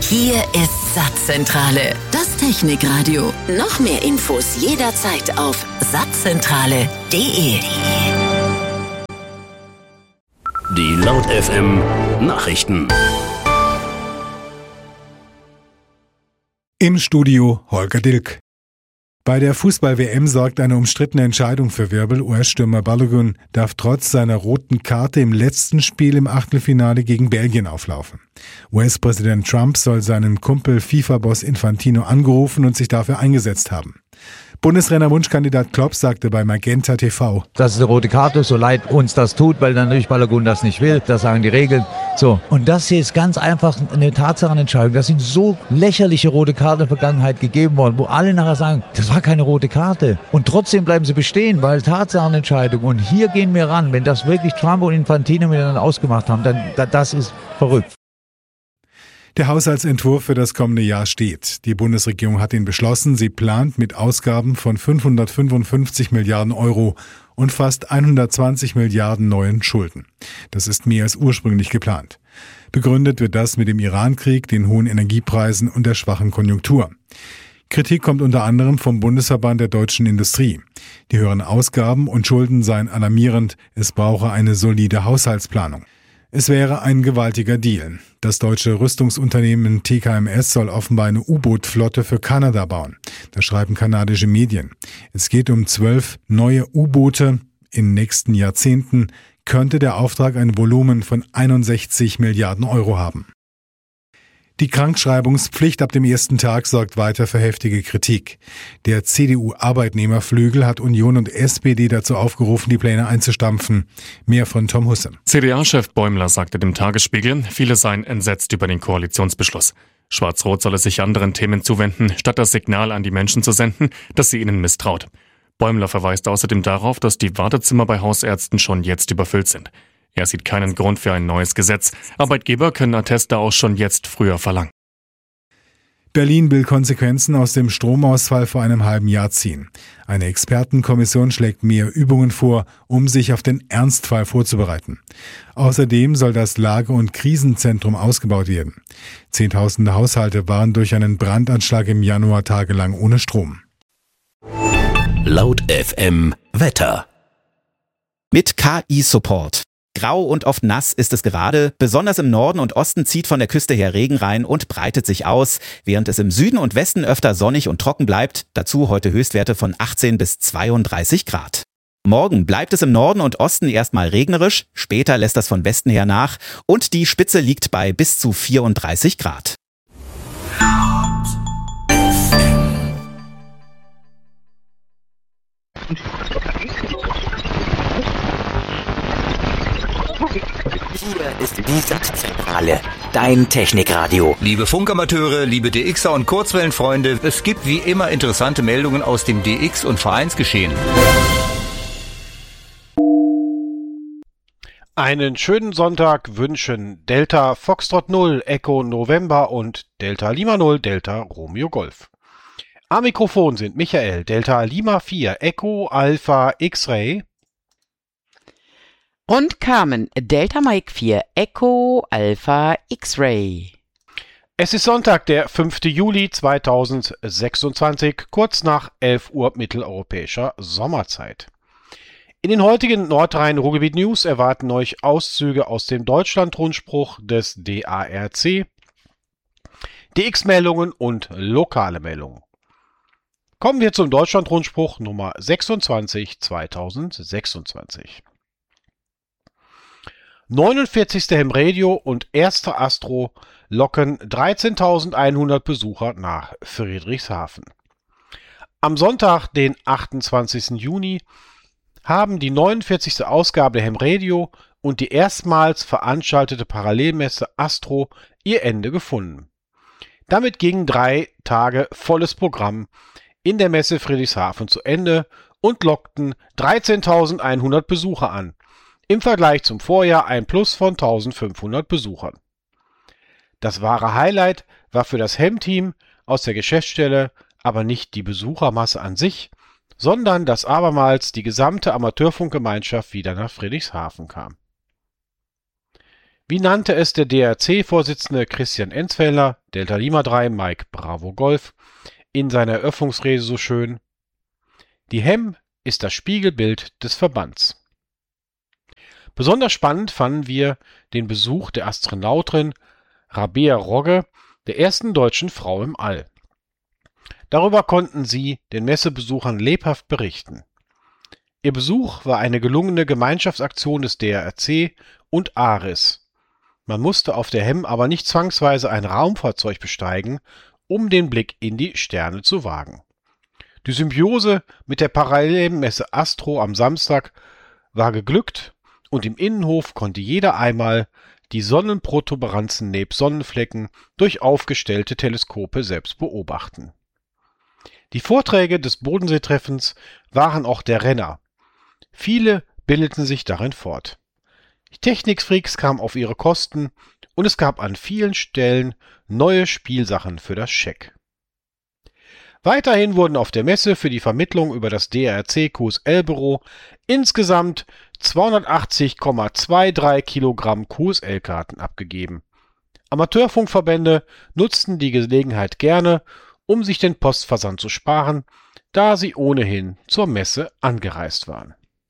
Hier ist Satzzentrale, das Technikradio. Noch mehr Infos jederzeit auf satzzentrale.de. Die Laut FM Nachrichten. Im Studio Holger Dilk. Bei der Fußball-WM sorgt eine umstrittene Entscheidung für Wirbel. US-Stürmer Balogun darf trotz seiner roten Karte im letzten Spiel im Achtelfinale gegen Belgien auflaufen. US-Präsident Trump soll seinen Kumpel FIFA-Boss Infantino angerufen und sich dafür eingesetzt haben. Bundestrainer-Wunschkandidat Klopp sagte bei Magenta TV: Das ist eine rote Karte, so leid uns das tut, weil dann natürlich Balogun das nicht will. Das sagen die Regeln. So. Und das hier ist ganz einfach eine Tatsachenentscheidung. Das sind so lächerliche rote Karten in der Vergangenheit gegeben worden, wo alle nachher sagen, das war keine rote Karte. Und trotzdem bleiben sie bestehen, weil Tatsachenentscheidung. Und hier gehen wir ran. Wenn das wirklich Trump und Infantino miteinander ausgemacht haben, dann das ist verrückt. Der Haushaltsentwurf für das kommende Jahr steht. Die Bundesregierung hat ihn beschlossen. Sie plant mit Ausgaben von 555 Milliarden Euro und fast 120 Milliarden neuen Schulden. Das ist mehr als ursprünglich geplant. Begründet wird das mit dem Irankrieg, den hohen Energiepreisen und der schwachen Konjunktur. Kritik kommt unter anderem vom Bundesverband der deutschen Industrie. Die höheren Ausgaben und Schulden seien alarmierend. Es brauche eine solide Haushaltsplanung. Es wäre ein gewaltiger Deal. Das deutsche Rüstungsunternehmen TKMS soll offenbar eine U-Boot-Flotte für Kanada bauen. Das schreiben kanadische Medien. Es geht um 12 neue U-Boote. In den nächsten Jahrzehnten könnte der Auftrag ein Volumen von 61 Milliarden Euro haben. Die Krankschreibungspflicht ab dem ersten Tag sorgt weiter für heftige Kritik. Der CDU-Arbeitnehmerflügel hat Union und SPD dazu aufgerufen, die Pläne einzustampfen. Mehr von Tom Husse. CDA-Chef Bäumler sagte dem Tagesspiegel, viele seien entsetzt über den Koalitionsbeschluss. Schwarz-Rot solle sich anderen Themen zuwenden, statt das Signal an die Menschen zu senden, dass sie ihnen misstraut. Bäumler verweist außerdem darauf, dass die Wartezimmer bei Hausärzten schon jetzt überfüllt sind. Er sieht keinen Grund für ein neues Gesetz. Arbeitgeber können Atteste auch schon jetzt früher verlangen. Berlin will Konsequenzen aus dem Stromausfall vor einem halben Jahr ziehen. Eine Expertenkommission schlägt mehr Übungen vor, um sich auf den Ernstfall vorzubereiten. Außerdem soll das Lage- und Krisenzentrum ausgebaut werden. Zehntausende Haushalte waren durch einen Brandanschlag im Januar tagelang ohne Strom. Laut FM Wetter. Mit KI-Support. Grau und oft nass ist es gerade. Besonders im Norden und Osten zieht von der Küste her Regen rein und breitet sich aus, während es im Süden und Westen öfter sonnig und trocken bleibt. Dazu heute Höchstwerte von 18 bis 32 Grad. Morgen bleibt es im Norden und Osten erstmal regnerisch, später lässt das von Westen her nach und die Spitze liegt bei bis zu 34 Grad. Hier ist die Satzzentrale, dein Technikradio. Liebe Funkamateure, liebe DXer und Kurzwellenfreunde, es gibt wie immer interessante Meldungen aus dem DX- und Vereinsgeschehen. Einen schönen Sonntag wünschen Delta Foxtrot 0, Echo November und Delta Lima 0, Delta Romeo Golf. Am Mikrofon sind Michael, Delta Lima 4, Echo Alpha X-Ray. Und Carmen, Delta Mike 4, Echo Alpha X-Ray. Es ist Sonntag, der 5. Juli 2026, kurz nach 11 Uhr mitteleuropäischer Sommerzeit. In den heutigen Nordrhein-Ruhrgebiet-News erwarten euch Auszüge aus dem Deutschland-Rundspruch des DARC, DX-Meldungen und lokale Meldungen. Kommen wir zum Deutschland-Rundspruch Nummer 26 2026. 49. Hemradio und 1. Astro locken 13.100 Besucher nach Friedrichshafen. Am Sonntag, den 28. Juni, haben die 49. Ausgabe der Hemradio und die erstmals veranstaltete Parallelmesse Astro ihr Ende gefunden. Damit gingen 3 Tage volles Programm in der Messe Friedrichshafen zu Ende und lockten 13.100 Besucher an. Im Vergleich zum Vorjahr ein Plus von 1.500 Besuchern. Das wahre Highlight war für das Hem-Team aus der Geschäftsstelle aber nicht die Besuchermasse an sich, sondern dass abermals die gesamte Amateurfunkgemeinschaft wieder nach Friedrichshafen kam. Wie nannte es der DRC-Vorsitzende Christian Enzfelder, Delta Lima 3, Mike Bravo Golf, in seiner Eröffnungsrede so schön: Die HEM ist das Spiegelbild des Verbands. Besonders spannend fanden wir den Besuch der Astronautin Rabea Rogge, der ersten deutschen Frau im All. Darüber konnten sie den Messebesuchern lebhaft berichten. Ihr Besuch war eine gelungene Gemeinschaftsaktion des DRC und ARIS. Man musste auf der HEM aber nicht zwangsweise ein Raumfahrzeug besteigen, um den Blick in die Sterne zu wagen. Die Symbiose mit der Parallelmesse Astro am Samstag war geglückt und im Innenhof konnte jeder einmal die Sonnenprotuberanzen nebst Sonnenflecken durch aufgestellte Teleskope selbst beobachten. Die Vorträge des Bodenseetreffens waren auch der Renner. Viele bildeten sich darin fort. Die Technikfreaks kamen auf ihre Kosten und es gab an vielen Stellen neue Spielsachen für das Scheck. Weiterhin wurden auf der Messe für die Vermittlung über das DRC QSL-Büro insgesamt 280,23 Kilogramm QSL-Karten abgegeben. Amateurfunkverbände nutzten die Gelegenheit gerne, um sich den Postversand zu sparen, da sie ohnehin zur Messe angereist waren.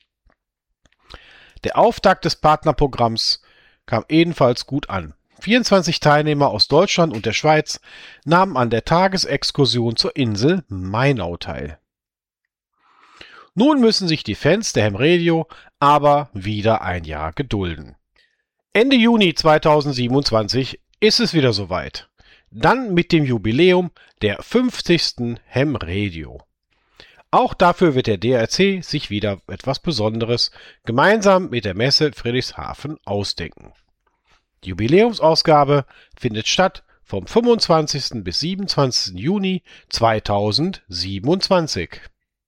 Der Auftakt des Partnerprogramms kam ebenfalls gut an. 24 Teilnehmer aus Deutschland und der Schweiz nahmen an der Tagesexkursion zur Insel Mainau teil. Nun müssen sich die Fans der Ham Radio aber wieder ein Jahr gedulden. Ende Juni 2027 ist es wieder soweit. Dann mit dem Jubiläum der 50. Ham Radio. Auch dafür wird der DRC sich wieder etwas Besonderes gemeinsam mit der Messe Friedrichshafen ausdenken. Die Jubiläumsausgabe findet statt vom 25. bis 27. Juni 2027.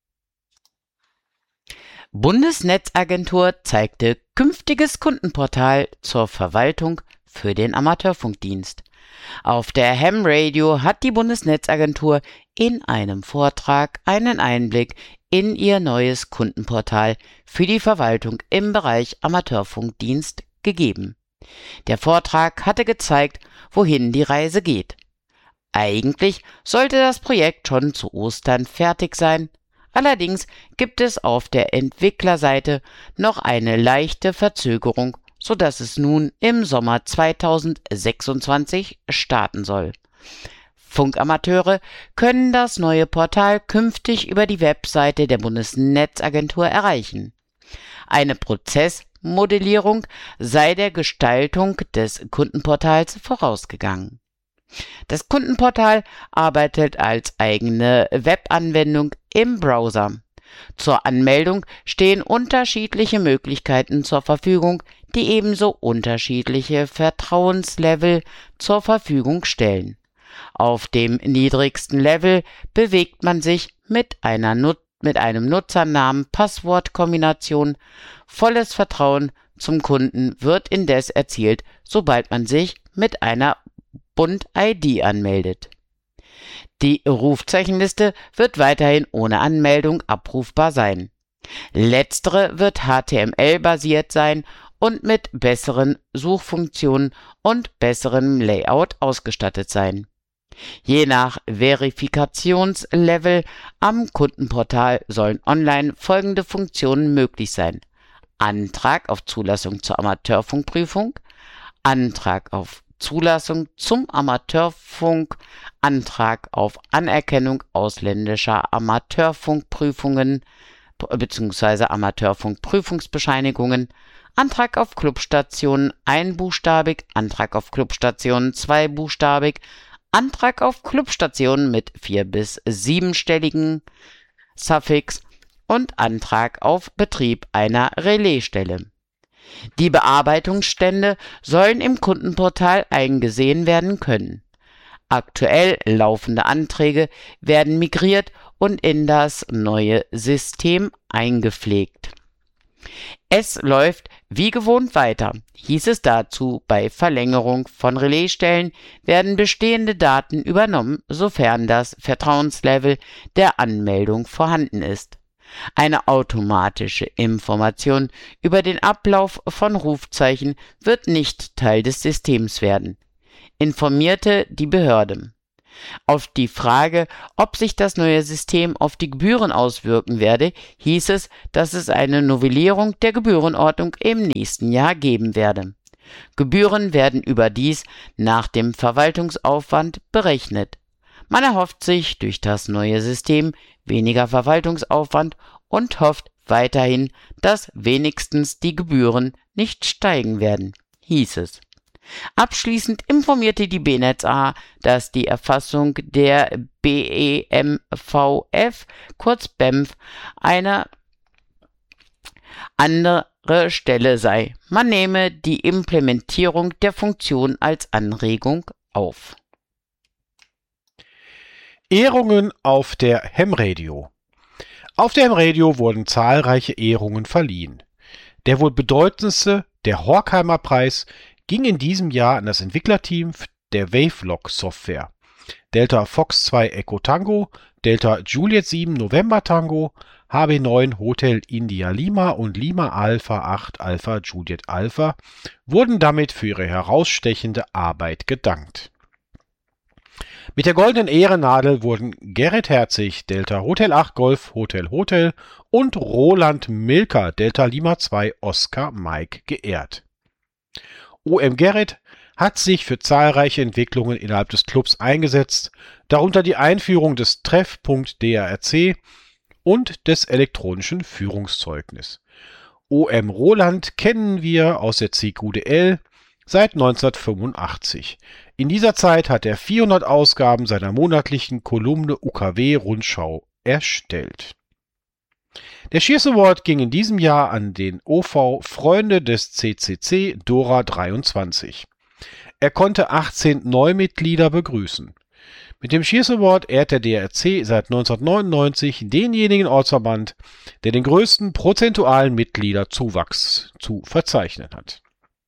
Bundesnetzagentur zeigte künftiges Kundenportal zur Verwaltung für den Amateurfunkdienst. Auf der Ham Radio hat die Bundesnetzagentur in einem Vortrag einen Einblick in ihr neues Kundenportal für die Verwaltung im Bereich Amateurfunkdienst gegeben. Der Vortrag hatte gezeigt, wohin die Reise geht. Eigentlich sollte das Projekt schon zu Ostern fertig sein. Allerdings gibt es auf der Entwicklerseite noch eine leichte Verzögerung, sodass es nun im Sommer 2026 starten soll. Funkamateure können das neue Portal künftig über die Webseite der Bundesnetzagentur erreichen. Eine Prozessmodellierung sei der Gestaltung des Kundenportals vorausgegangen. Das Kundenportal arbeitet als eigene Webanwendung im Browser. Zur Anmeldung stehen unterschiedliche Möglichkeiten zur Verfügung, die ebenso unterschiedliche Vertrauenslevel zur Verfügung stellen. Auf dem niedrigsten Level bewegt man sich mit einem Nutzernamen-Passwort-Kombination. Volles Vertrauen zum Kunden wird indes erzielt, sobald man sich mit einer Bund-ID anmeldet. Die Rufzeichenliste wird weiterhin ohne Anmeldung abrufbar sein. Letztere wird HTML-basiert sein und mit besseren Suchfunktionen und besserem Layout ausgestattet sein. Je nach Verifikationslevel am Kundenportal sollen online folgende Funktionen möglich sein: Antrag auf Zulassung zur Amateurfunkprüfung, Antrag auf Zulassung zum Amateurfunk, Antrag auf Anerkennung ausländischer Amateurfunkprüfungen bzw. Amateurfunkprüfungsbescheinigungen, Antrag auf Clubstationen einbuchstabig, Antrag auf Clubstationen zweibuchstabig, Antrag auf Clubstationen mit 4- bis 7-stelligen Suffix und Antrag auf Betrieb einer Relaisstelle. Die Bearbeitungsstände sollen im Kundenportal eingesehen werden können. Aktuell laufende Anträge werden migriert und in das neue System eingepflegt. Es läuft wie gewohnt weiter, hieß es dazu. Bei Verlängerung von Relaisstellen werden bestehende Daten übernommen, sofern das Vertrauenslevel der Anmeldung vorhanden ist. Eine automatische Information über den Ablauf von Rufzeichen wird nicht Teil des Systems werden, informierte die Behörde. Auf die Frage, ob sich das neue System auf die Gebühren auswirken werde, hieß es, dass es eine Novellierung der Gebührenordnung im nächsten Jahr geben werde. Gebühren werden überdies nach dem Verwaltungsaufwand berechnet. Man erhofft sich durch das neue System weniger Verwaltungsaufwand und hofft weiterhin, dass wenigstens die Gebühren nicht steigen werden, hieß es. Abschließend informierte die BNetzA, dass die Erfassung der BEMVF, kurz BEMF, eine andere Stelle sei. Man nehme die Implementierung der Funktion als Anregung auf. Ehrungen auf der Ham Radio. Auf der Ham Radio wurden zahlreiche Ehrungen verliehen. Der wohl bedeutendste, der Horkheimer Preis, ging in diesem Jahr an das Entwicklerteam der Wavelog-Software. Delta Fox 2 Echo Tango, Delta Juliet 7 November Tango, HB9 Hotel India Lima und Lima Alpha 8 Alpha Juliet Alpha wurden damit für ihre herausstechende Arbeit gedankt. Mit der goldenen Ehrennadel wurden Gerrit Herzig, Delta Hotel 8 Golf Hotel Hotel und Roland Milker, Delta Lima 2 Oscar Mike geehrt. OM Gerrit hat sich für zahlreiche Entwicklungen innerhalb des Clubs eingesetzt, darunter die Einführung des Treffpunkt DRC und des elektronischen Führungszeugnis. OM Roland kennen wir aus der CQDL seit 1985. In dieser Zeit hat er 400 Ausgaben seiner monatlichen Kolumne UKW Rundschau erstellt. Der Shears Award ging in diesem Jahr an den OV Freunde des CCC Dora 23. Er konnte 18 Neumitglieder begrüßen. Mit dem Shears Award ehrt der DRC seit 1999 denjenigen Ortsverband, der den größten prozentualen Mitgliederzuwachs zu verzeichnen hat.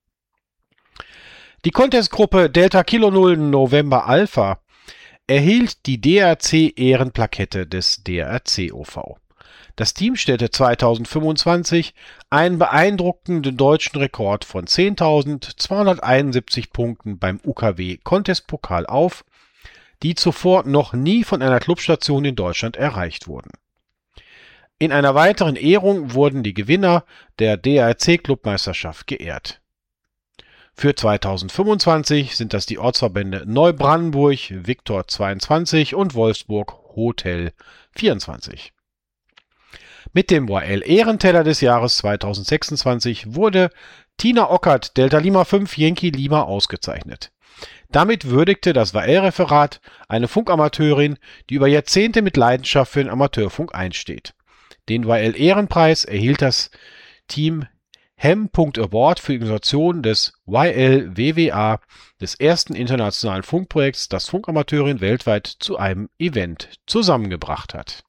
Die Contestgruppe Delta Kilo 0 November Alpha erhielt die DRC-Ehrenplakette des DRC-OV. Das Team stellte 2025 einen beeindruckenden deutschen Rekord von 10.271 Punkten beim UKW Contest-Pokal auf, die zuvor noch nie von einer Clubstation in Deutschland erreicht wurden. In einer weiteren Ehrung wurden die Gewinner der DRC-Clubmeisterschaft geehrt. Für 2025 sind das die Ortsverbände Neubrandenburg, Viktor 22 und Wolfsburg Hotel 24. Mit dem YL-Ehrenteller des Jahres 2026 wurde Tina Ockert, Delta Lima 5 Yankee Lima ausgezeichnet. Damit würdigte das YL-Referat eine Funkamateurin, die über Jahrzehnte mit Leidenschaft für den Amateurfunk einsteht. Den YL-Ehrenpreis erhielt das Team Ham.Award für die Organisation des YL-WWA, des ersten internationalen Funkprojekts, das Funkamateurin weltweit zu einem Event zusammengebracht hat.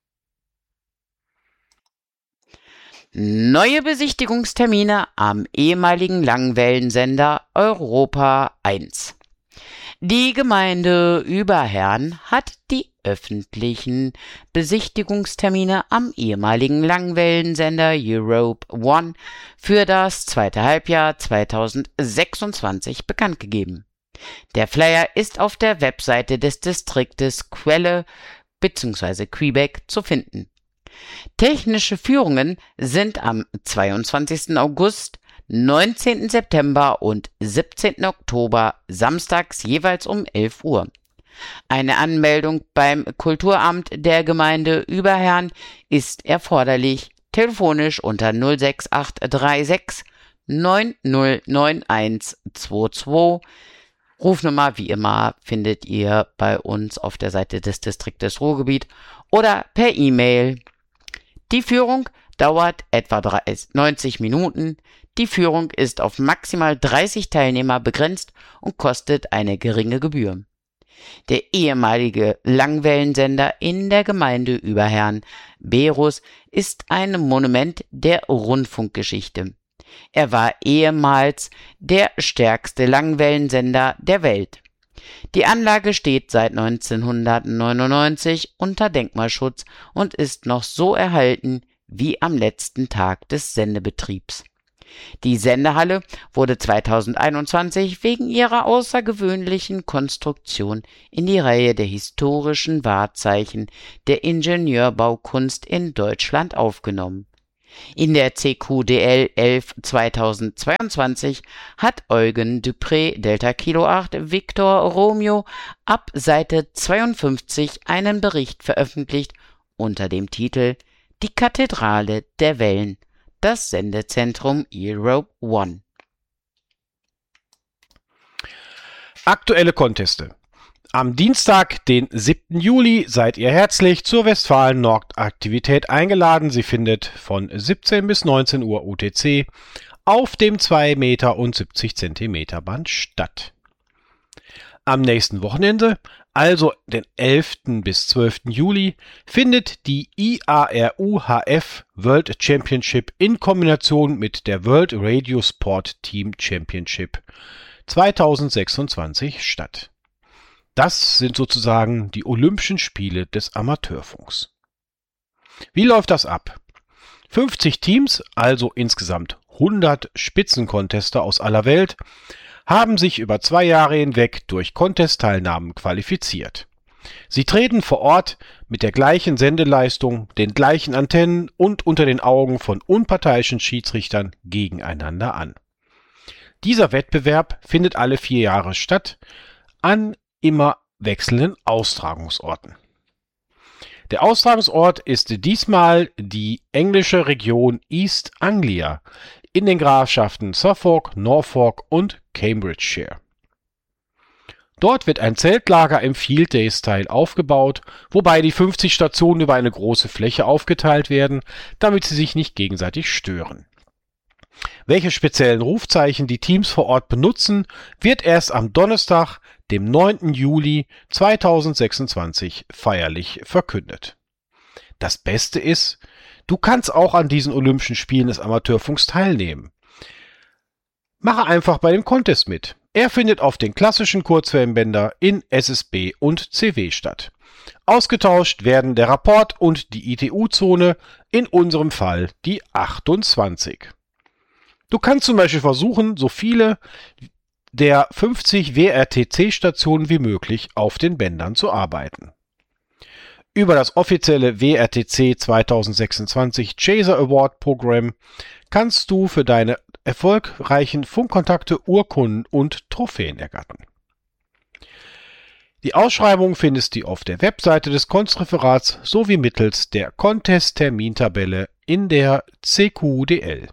Neue Besichtigungstermine am ehemaligen Langwellensender Europa 1. Die Gemeinde Überherrn hat die öffentlichen Besichtigungstermine am ehemaligen Langwellensender Europe One für das zweite Halbjahr 2026 bekannt gegeben. Der Flyer ist auf der Webseite des Distriktes Quelle bzw. Quebec zu finden. Technische Führungen sind am 22. August, 19. September und 17. Oktober samstags jeweils um 11 Uhr. Eine Anmeldung beim Kulturamt der Gemeinde Überherrn ist erforderlich, telefonisch unter 06836 909122. Rufnummer wie immer findet ihr bei uns auf der Seite des Distriktes Ruhrgebiet oder per E-Mail. Die Führung dauert etwa 90 Minuten. Die Führung ist auf maximal 30 Teilnehmer begrenzt und kostet eine geringe Gebühr. Der ehemalige Langwellensender in der Gemeinde Überherrn, Berus, ist ein Monument der Rundfunkgeschichte. Er war ehemals der stärkste Langwellensender der Welt. Die Anlage steht seit 1999 unter Denkmalschutz und ist noch so erhalten wie am letzten Tag des Sendebetriebs. Die Sendehalle wurde 2021 wegen ihrer außergewöhnlichen Konstruktion in die Reihe der historischen Wahrzeichen der Ingenieurbaukunst in Deutschland aufgenommen. In der CQDL 11 2022 hat Eugen Dupré Delta Kilo 8 Victor Romeo ab Seite 52 einen Bericht veröffentlicht unter dem Titel Die Kathedrale der Wellen, das Sendezentrum Europe One. Aktuelle Conteste. Am Dienstag, den 7. Juli, seid ihr herzlich zur Westfalen-Nord-Aktivität eingeladen. Sie findet von 17 bis 19 Uhr UTC auf dem 2 Meter und 70 Zentimeter Band statt. Am nächsten Wochenende, also den 11. bis 12. Juli, findet die IARU-HF World Championship in Kombination mit der World Radio Sport Team Championship 2026 statt. Das sind sozusagen die Olympischen Spiele des Amateurfunks. Wie läuft das ab? 50 Teams, also insgesamt 100 Spitzencontester aus aller Welt, haben sich über 2 Jahre hinweg durch Contest-Teilnahmen qualifiziert. Sie treten vor Ort mit der gleichen Sendeleistung, den gleichen Antennen und unter den Augen von unparteiischen Schiedsrichtern gegeneinander an. Dieser Wettbewerb findet alle 4 Jahre statt, an immer wechselnden Austragungsorten. Der Austragungsort ist diesmal die englische Region East Anglia in den Grafschaften Suffolk, Norfolk und Cambridgeshire. Dort wird ein Zeltlager im Field Day Style aufgebaut, wobei die 50 Stationen über eine große Fläche aufgeteilt werden, damit sie sich nicht gegenseitig stören. Welche speziellen Rufzeichen die Teams vor Ort benutzen, wird erst am Donnerstag, dem 9. Juli 2026 feierlich verkündet. Das Beste ist, du kannst auch an diesen Olympischen Spielen des Amateurfunks teilnehmen. Mache einfach bei dem Contest mit. Er findet auf den klassischen Kurzwellenbänder in SSB und CW statt. Ausgetauscht werden der Rapport und die ITU-Zone, in unserem Fall die 28. Du kannst zum Beispiel versuchen, so viele der 50 WRTC-Stationen wie möglich auf den Bändern zu arbeiten. Über das offizielle WRTC 2026 Chaser Award Programm kannst du für deine erfolgreichen Funkkontakte Urkunden und Trophäen ergattern. Die Ausschreibung findest du auf der Webseite des Konstreferats sowie mittels der Contest-Termintabelle in der CQDL.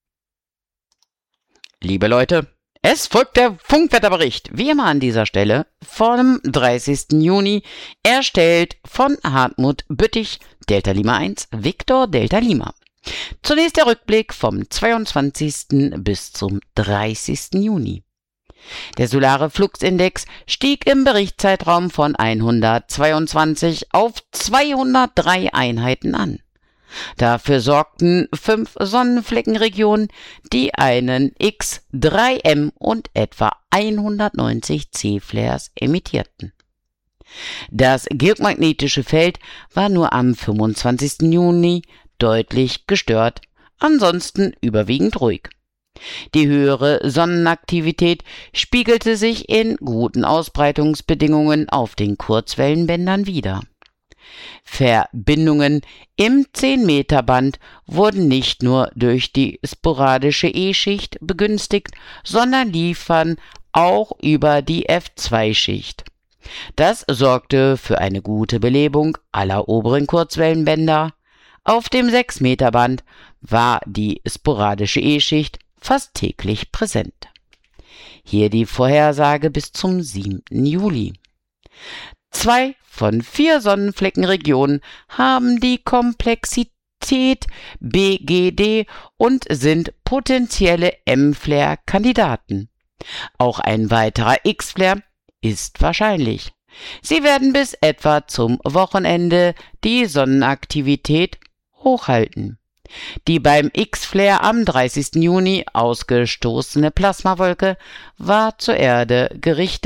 Liebe Leute, es folgt der Funkwetterbericht, wie immer an dieser Stelle, vom 30. Juni, erstellt von Hartmut Büttich, Delta Lima 1, Victor Delta Lima. Zunächst der Rückblick vom 22. bis zum 30. Juni. Der solare Fluxindex stieg im Berichtszeitraum von 122 auf 203 Einheiten an. Dafür sorgten 5 Sonnenfleckenregionen, die einen X3M und etwa 190 C-Flares emittierten. Das geomagnetische Feld war nur am 25. Juni deutlich gestört, ansonsten überwiegend ruhig. Die höhere Sonnenaktivität spiegelte sich in guten Ausbreitungsbedingungen auf den Kurzwellenbändern wider. Verbindungen im 10-Meter-Band wurden nicht nur durch die sporadische E-Schicht begünstigt, sondern liefern auch über die F2-Schicht. Das sorgte für eine gute Belebung aller oberen Kurzwellenbänder. Auf dem 6-Meter-Band war die sporadische E-Schicht fast täglich präsent. Hier die Vorhersage bis zum 7. Juli. 2 von 4 Sonnenfleckenregionen haben die Komplexität BGD und sind potenzielle M-Flare-Kandidaten. Auch ein weiterer X-Flare ist wahrscheinlich. Sie werden bis etwa zum Wochenende die Sonnenaktivität hochhalten. Die beim X-Flare am 30. Juni ausgestoßene Plasmawolke war zur Erde gerichtet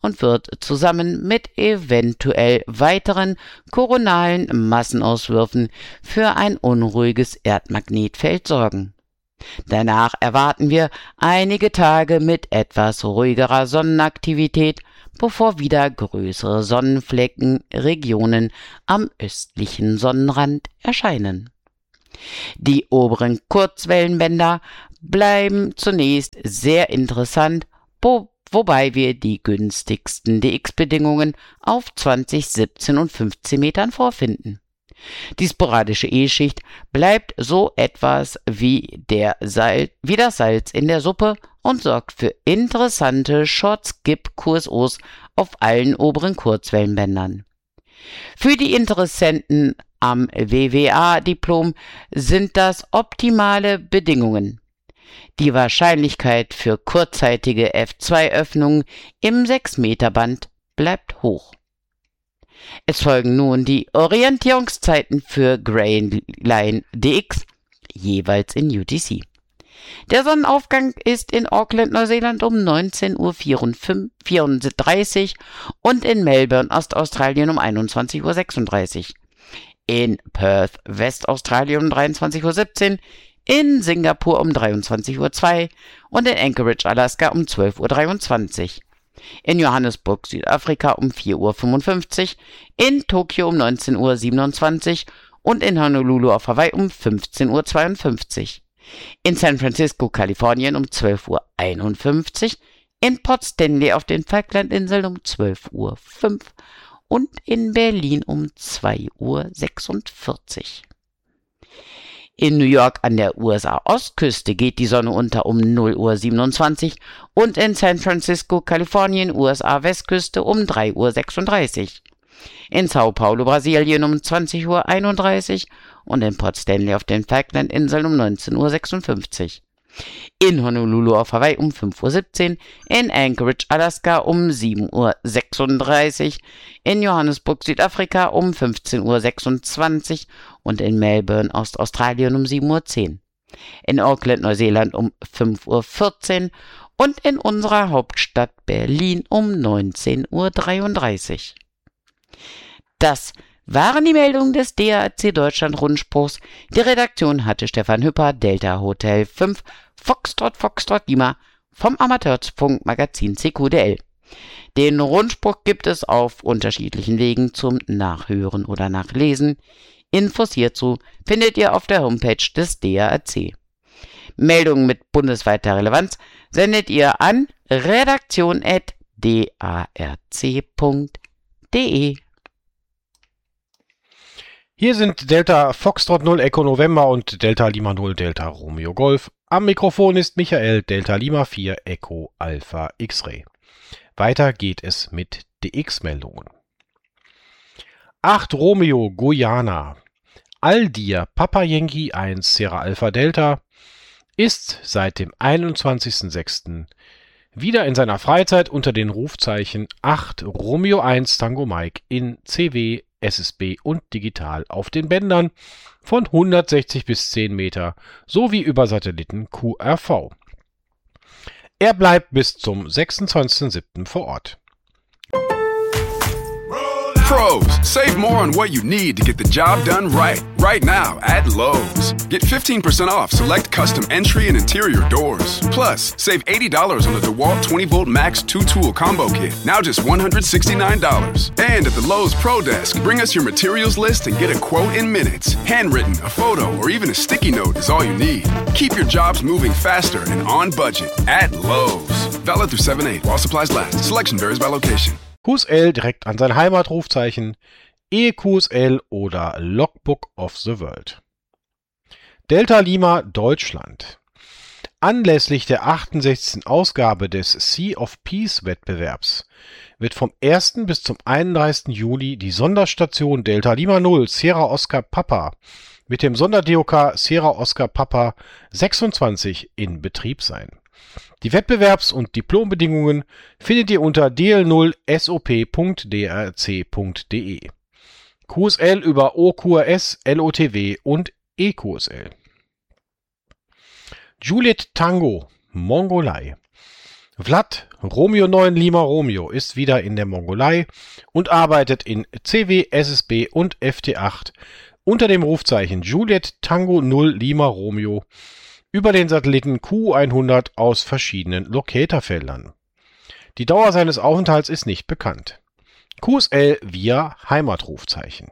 und wird zusammen mit eventuell weiteren koronalen Massenauswürfen für ein unruhiges Erdmagnetfeld sorgen. Danach erwarten wir einige Tage mit etwas ruhigerer Sonnenaktivität, bevor wieder größere Sonnenfleckenregionen am östlichen Sonnenrand erscheinen. Die oberen Kurzwellenbänder bleiben zunächst sehr interessant, wobei wir die günstigsten DX-Bedingungen auf 20, 17 und 15 Metern vorfinden. Die sporadische E-Schicht bleibt so etwas wie das Salz in der Suppe und sorgt für interessante Short-Skip-QSOs auf allen oberen Kurzwellenbändern. Für die Interessenten am WWA-Diplom sind das optimale Bedingungen. Die Wahrscheinlichkeit für kurzzeitige F2-Öffnungen im 6-Meter-Band bleibt hoch. Es folgen nun die Orientierungszeiten für Grey Line DX, jeweils in UTC. Der Sonnenaufgang ist in Auckland, Neuseeland um 19:34 Uhr und in Melbourne, Ostaustralien um 21:36 Uhr. In Perth, Westaustralien um 23:17 Uhr, in Singapur um 23:02 Uhr und in Anchorage, Alaska um 12:23 Uhr. In Johannesburg, Südafrika um 4:55 Uhr, in Tokio um 19:27 Uhr und in Honolulu auf Hawaii um 15:52 Uhr. In San Francisco, Kalifornien um 12:51 Uhr, in Port Stanley auf den Falklandinseln um 12:05 Uhr und in Berlin um 2:46 Uhr. In New York an der USA-Ostküste geht die Sonne unter um 0:27 Uhr und in San Francisco, Kalifornien, USA-Westküste um 3:36 Uhr. In Sao Paulo, Brasilien um 20:31 Uhr und in Port Stanley auf den Falklandinseln um 19:56 Uhr. In Honolulu auf Hawaii um 5:17 Uhr, in Anchorage, Alaska um 7:36 Uhr, in Johannesburg, Südafrika um 15:26 Uhr und in Melbourne, Ostaustralien um 7:10 Uhr. In Auckland, Neuseeland um 5:14 Uhr und in unserer Hauptstadt Berlin um 19:33 Uhr. Das waren die Meldungen des DAAC Deutschland Rundspruchs. Die Redaktion hatte Stefan Hüpper, Delta Hotel 5, Foxtrot Lima vom Amateurfunkmagazin CQDL. Den Rundspruch gibt es auf unterschiedlichen Wegen zum Nachhören oder Nachlesen. Infos hierzu findet ihr auf der Homepage des DAAC. Meldungen mit bundesweiter Relevanz sendet ihr an redaktion@darc.de. Hier sind Delta Foxtrot 0 Echo November und Delta Lima 0 Delta Romeo Golf. Am Mikrofon ist Michael, Delta Lima 4 Echo Alpha X-Ray. Weiter geht es mit DX-Meldungen. 8 Romeo Guyana. Aldir Papa Yankee 1 Sierra Alpha Delta ist seit dem 21.06. wieder in seiner Freizeit unter den Rufzeichen 8 Romeo 1 Tango Mike in CW, SSB und digital auf den Bändern von 160 bis 10 Meter sowie über Satelliten QRV. Er bleibt bis zum 26.07. vor Ort. Pros, save more on what you need to get the job done right. Right now at Lowe's. Get 15% off select custom entry and interior doors. Plus, save $80 on the DeWalt 20-volt Max 2-tool combo kit. Now just $169. And at the Lowe's Pro Desk, bring us your materials list and get a quote in minutes. Handwritten, a photo, or even a sticky note is all you need. Keep your jobs moving faster and on budget at Lowe's. Valid through 7/8 while supplies last. Selection varies by location. QSL direkt an sein Heimatrufzeichen, EQSL oder Logbook of the World. Delta Lima Deutschland. Anlässlich der 68. Ausgabe des Sea of Peace Wettbewerbs wird vom 1. bis zum 31. Juli die Sonderstation Delta Lima 0 Sierra Oscar Papa mit dem Sonder-DOK Sierra Oscar Papa 26 in Betrieb sein. Die Wettbewerbs- und Diplombedingungen findet ihr unter dl0sop.drc.de. QSL über OQRS, LOTW und EQSL. Juliet Tango, Mongolei. Vlad Romeo 9 Lima Romeo ist wieder in der Mongolei und arbeitet in CW, SSB und FT8 unter dem Rufzeichen Juliet Tango 0 Lima Romeo über den Satelliten QU100 aus verschiedenen Locatorfeldern. Die Dauer seines Aufenthalts ist nicht bekannt. QSL via Heimatrufzeichen.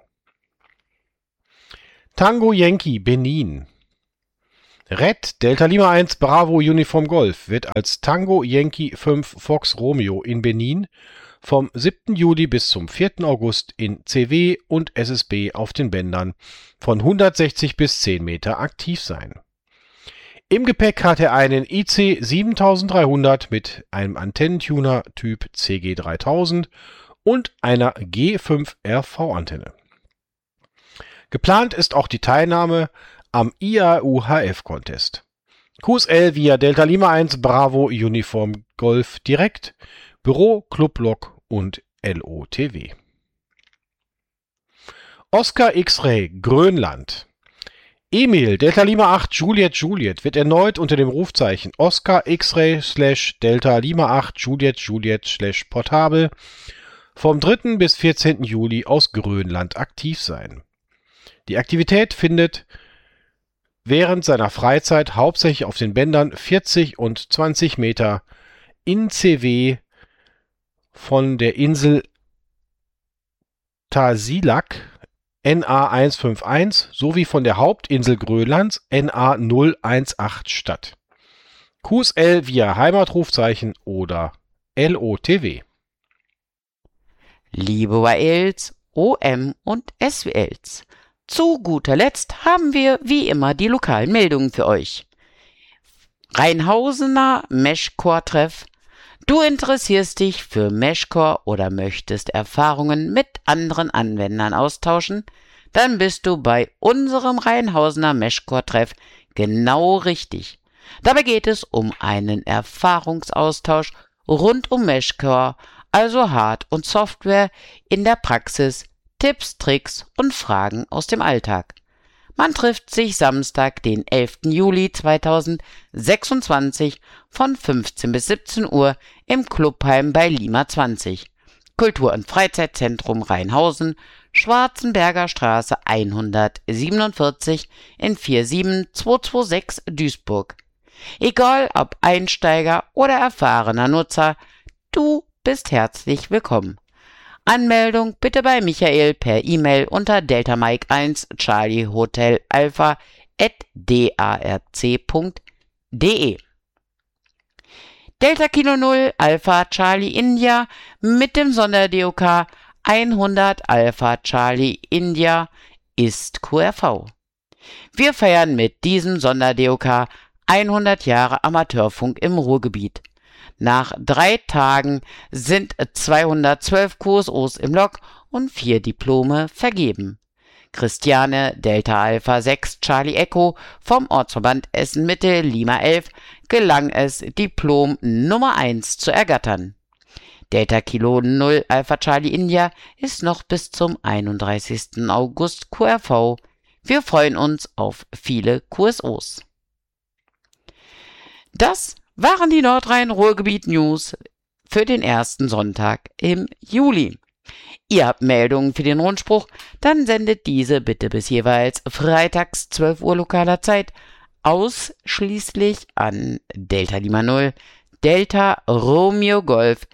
Tango Yankee Benin. Red Delta Lima 1 Bravo Uniform Golf wird als Tango Yankee 5 Fox Romeo in Benin vom 7. Juli bis zum 4. August in CW und SSB auf den Bändern von 160 bis 10 Meter aktiv sein. Im Gepäck hat er einen IC 7300 mit einem Antennentuner Typ CG 3000 und einer G5 RV-Antenne. Geplant ist auch die Teilnahme am IAU-HF-Contest. QSL via Delta Lima 1 Bravo Uniform Golf direkt, Büro, Clublog und LOTW. Oscar X-Ray Grönland. Emil Delta Lima 8 Juliet Juliet wird erneut unter dem Rufzeichen Oscar X-Ray / Delta Lima 8 Juliet Juliet / Portable vom 3. bis 14. Juli aus Grönland aktiv sein. Die Aktivität findet während seiner Freizeit hauptsächlich auf den Bändern 40 und 20 Meter in CW von der Insel Tasiilaq NA 151 sowie von der Hauptinsel Grönlands NA 018 statt. QSL via Heimatrufzeichen oder LOTW. Liebe YLs, OM und SWLs. Zu guter Letzt haben wir wie immer die lokalen Meldungen für euch. Rheinhausener Meshcore-Treff. Du interessierst dich für Meshcore oder möchtest Erfahrungen mit anderen Anwendern austauschen? Dann bist du bei unserem Rheinhausener Meshcore-Treff genau richtig. Dabei geht es um einen Erfahrungsaustausch rund um Meshcore, also Hard- und Software in der Praxis, Tipps, Tricks und Fragen aus dem Alltag. Man trifft sich Samstag, den 11. Juli 2026 von 15 bis 17 Uhr im Clubheim bei Lima 20. Kultur- und Freizeitzentrum Rheinhausen, Schwarzenberger Straße 147 in 47226 Duisburg. Egal ob Einsteiger oder erfahrener Nutzer, du bist herzlich willkommen. Anmeldung bitte bei Michael per E-Mail unter deltamike1 Charlie Hotel Alpha @darc.de. Delta Kilo 0 Alpha Charlie India mit dem Sonder-DOK 100 Alpha Charlie India ist QRV. Wir feiern mit diesem Sonder-DOK 100 Jahre Amateurfunk im Ruhrgebiet. Nach 3 Tagen sind 212 QSOs im Log und 4 Diplome vergeben. Christiane Delta Alpha 6 Charlie Echo vom Ortsverband Essen Mitte Lima 11 gelang es, Diplom Nummer 1 zu ergattern. Delta Kilo 0 Alpha Charlie India ist noch bis zum 31. August QRV. Wir freuen uns auf viele QSOs. Das waren die Nordrhein-Ruhrgebiet-News für den ersten Sonntag im Juli. Ihr habt Meldungen für den Rundspruch, dann sendet diese bitte bis jeweils freitags 12 Uhr lokaler Zeit ausschließlich an Delta Lima 0 Delta Romeo Golf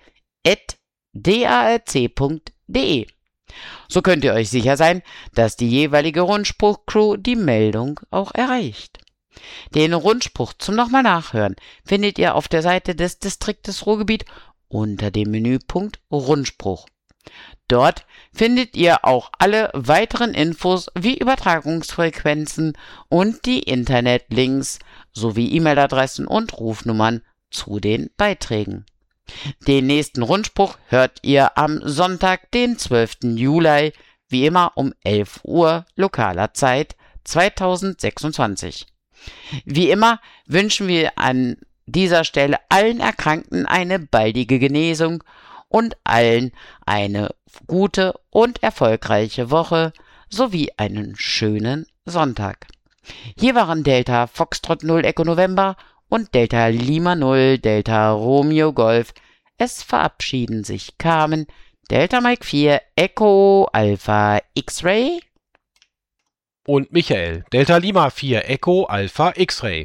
@darc.de. So könnt ihr euch sicher sein, dass die jeweilige Rundspruch-Crew die Meldung auch erreicht. Den Rundspruch zum nochmal nachhören findet ihr auf der Seite des Distriktes Ruhrgebiet unter dem Menüpunkt Rundspruch. Dort findet ihr auch alle weiteren Infos wie Übertragungsfrequenzen und die Internetlinks sowie E-Mail-Adressen und Rufnummern zu den Beiträgen. Den nächsten Rundspruch hört ihr am Sonntag, den 12. Juli, wie immer um 11 Uhr lokaler Zeit 2026. Wie immer wünschen wir an dieser Stelle allen Erkrankten eine baldige Genesung und allen eine gute und erfolgreiche Woche sowie einen schönen Sonntag. Hier waren Delta Foxtrot 0 Echo November und Delta Lima 0, Delta Romeo Golf. Es verabschieden sich Carmen, Delta Mike 4, Echo Alpha X-Ray und Michael, Delta Lima 4, Echo Alpha X-Ray.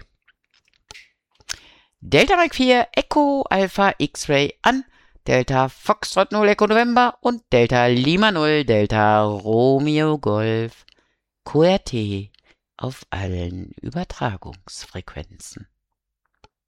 Delta Mike 4, Echo Alpha X-Ray an Delta Foxtrot 0, Echo November und Delta Lima 0, Delta Romeo Golf. QRT auf allen Übertragungsfrequenzen.